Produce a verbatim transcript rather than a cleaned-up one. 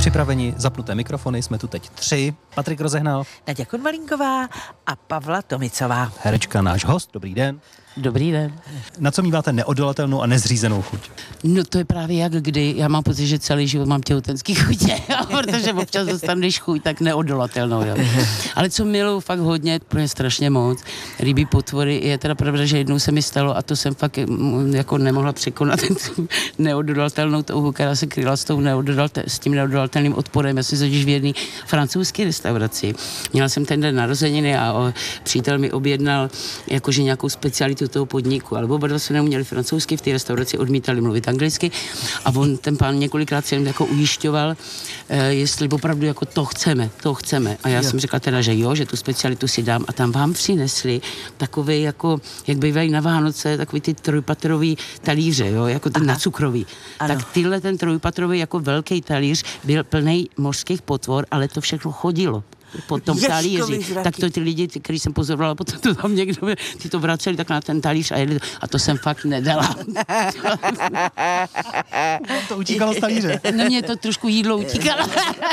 připraveni, zapnuté mikrofony, jsme tu teď tři. Patrik Rozehnal, Naděja Konvalinková a Pavla Tomicová. herečka, náš host, dobrý den. Dobrý den. Na co míváte neodolatelnou a nezřízenou chuť? No to je právě jak kdy. Já mám pocit, že celý život mám těhotenský chutě, protože občas dostaneš chuť tak neodolatelnou. Jo. Ale co miluju fakt hodně, protože strašně moc, rybí potvory, je teda pravda, že jednou se mi stalo a to jsem fakt mm, jako nemohla překonat tu neodolatelnou touhu, která se kryla s, tou neododalte, s tím neodolatelným odporem. Já jsem totiž v jedné francouzské restauraci. Měla jsem ten den narozeniny a o, přítel mi objednal jakože nějakou specialitu toho podniku, ale oba dva se neuměli francouzsky, v té restauraci odmítali mluvit anglicky a on, ten pán několikrát se jim jako ujišťoval, eh, jestli opravdu jako to chceme, to chceme. A já jo. jsem řekla teda, že jo, že tu specialitu si dám a tam vám přinesli takové jako, jak bývají na Vánoce, takový ty trojpatrový talíře, jo, jako ten nacukrový. Ano. Tak tyhle ten trojpatrový jako velký talíř byl plný mořských potvor, ale to všechno chodilo po tom talíři. Tak to ty lidi, který jsem pozorovala, potom to tam někdo, ty to vraceli tak na ten talíř a jedli to. A to jsem fakt nedala. To utíkalo z talíře. No mě to trošku jídlo utíkalo.